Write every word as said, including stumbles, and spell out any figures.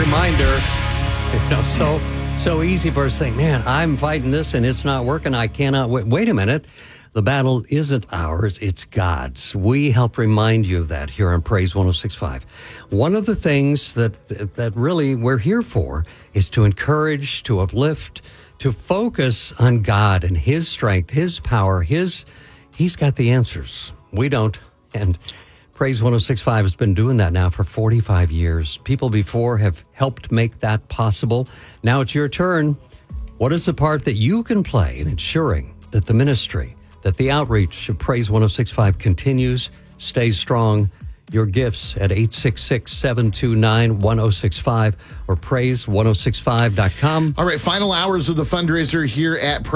reminder. You know, so so easy for us to think, man, I'm fighting this and it's not working. I cannot wait. Wait a minute. The battle isn't ours, it's God's. We help remind you of that here on Praise one oh six point five. One of the things that that really we're here for is to encourage, to uplift, to focus on God and His strength, His power, His He's got the answers. We don't. And Praise one oh six point five has been doing that now for forty-five years. People before have helped make that possible. Now it's your turn. What is the part that you can play in ensuring that the ministry, that the outreach of Praise one oh six point five continues, stays strong? Your gifts at eight six six, seven two nine, one oh six five or praise one oh six five dot com. All right, final hours of the fundraiser here at Praise